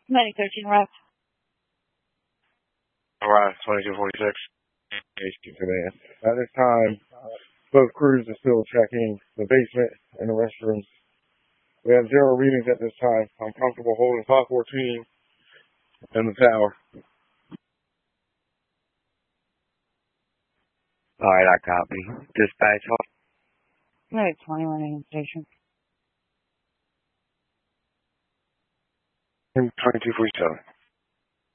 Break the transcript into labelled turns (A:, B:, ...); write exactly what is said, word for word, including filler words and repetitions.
A: ninety thirteen rep.
B: Alright, twenty-two forty-six. Command. At this time, both crews are still checking the basement and the restrooms. We have zero readings at this time. I'm comfortable holding five fourteen in the tower.
C: Alright, I copy. Dispatch.
A: ninety twenty running station.
B: twenty-two forty-seven.